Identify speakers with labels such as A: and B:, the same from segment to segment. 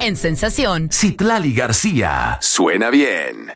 A: En Sensación,
B: Citlali García. Suena bien.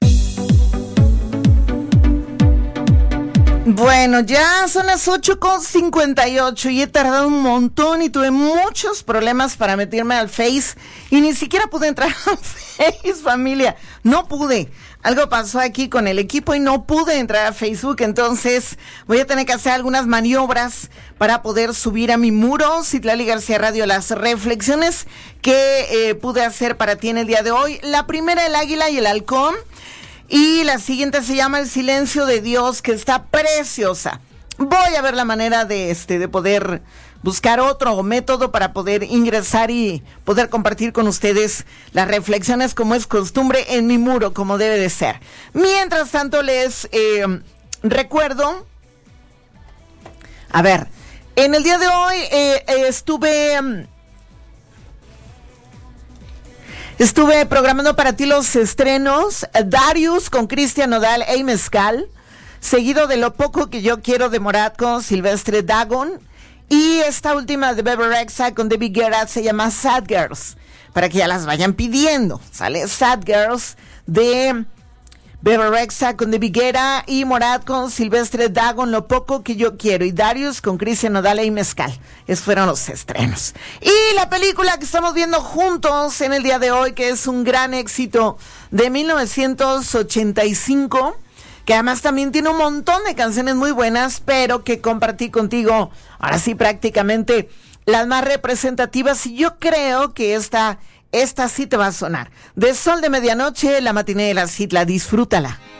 C: Bueno, ya son las 8:58 y he tardado un montón y tuve muchos problemas para meterme al Face y ni siquiera pude entrar al Face, familia. No pude. Algo pasó aquí con el equipo y no pude entrar a Facebook, entonces voy a tener que hacer algunas maniobras para poder subir a mi muro, Citlali García Radio, las reflexiones que pude hacer para ti en el día de hoy. La primera, el águila y el halcón. Y la siguiente se llama El silencio de Dios, que está preciosa. Voy a ver la manera de poder buscar otro método para poder ingresar y poder compartir con ustedes las reflexiones como es costumbre en mi muro, como debe de ser. Mientras tanto les recuerdo, a ver, en el día de hoy Estuve programando para ti los estrenos. Darius con Cristian Nodal e Mezcal, seguido de Lo poco que yo quiero de Morat con Silvestre Dagón, y esta última de Bebe Rexha con David Guetta se llama Sad Girls, para que ya las vayan pidiendo. Sale Sad Girls de Bebe Rexha con David Guetta y Morat con Silvestre Dagón, Lo poco que yo quiero, y Darius con Cristian Nodal y Mezcal. Esos fueron los estrenos. Y la película que estamos viendo juntos en el día de hoy, que es un gran éxito de 1985, que además también tiene un montón de canciones muy buenas, pero que compartí contigo, ahora sí, prácticamente las más representativas, y yo creo que esta sí te va a sonar. De Sol de Medianoche, la matiné de la Citla, disfrútala.